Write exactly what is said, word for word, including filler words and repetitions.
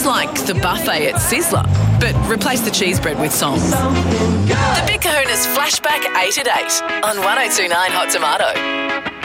like the buffet at Sizzler, but replace the cheese bread with songs. The Big Kahuna's Flashback eight at eight on one oh two point nine Hot Tomato.